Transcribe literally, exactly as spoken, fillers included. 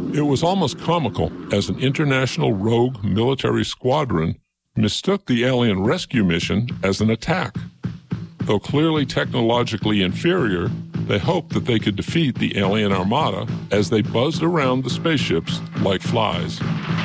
It was almost comical as an international rogue military squadron mistook the alien rescue mission as an attack. Though clearly technologically inferior, they hoped that they could defeat the alien armada as they buzzed around the spaceships like flies.